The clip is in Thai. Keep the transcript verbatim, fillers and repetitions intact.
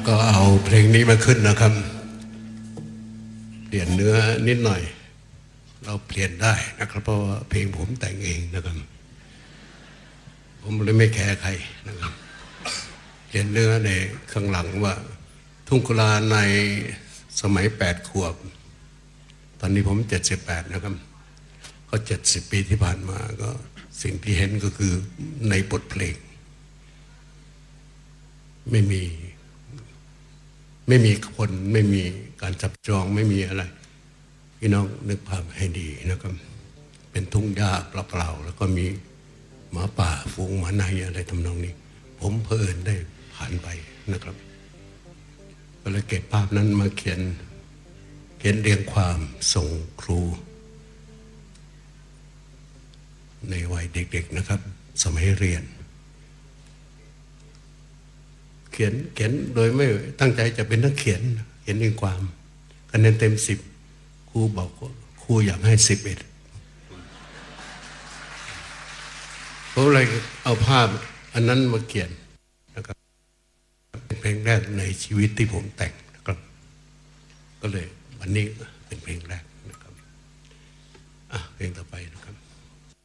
ก็เอาเพลงนี้มาขึ้นนะครับเปลี่ยนเนื้อนิดหน่อยเราเปลี่ยนได้นะครับเพราะว่าเพลงผมแต่งเองนะครับผมเลยไม่แคร์ใครนะครับเปลี่ยนเนื้อในข้างหลังว่าทุ่งกุลาในสมัยแปดขวบตอนนี้ผมเจ็ดสิบแปดนะครับก็เจ็ดสิบปีที่ผ่านมาก็สิ่งที่เห็นก็คือในบทเพลงไม่มีไม่มีคนไม่มีการจับจองไม่มีอะไรพี่น้องนึกภาพให้ดีนะครับเป็นทุ่งหญ้าเปล่าๆแล้วก็มีหมาป่าฝูงหมาในอะไรทำนองนี้ผมเพลินได้ผ่านไปนะครับก็เลยเก็บภาพนั้นมาเขียนเขียนเรียงความส่งครูในวัยเด็กๆนะครับสมัยเรียนเขียนเขียนโดยไม่ตั้งใจจะเป็นนักเขียนเขียนเรียงความคะแนนเต็มสิบครูบอกครูอยากให้สิบเอ็ดผมเลยเอาภาพอันนั้นมาเขียนนะครับเป็นเพลงแรกในชีวิตที่ผมแต่งนะครับก็เลยวันนี้เป็นเพลงแรกนะครับอ่ะเพลงต่อไปนะครับ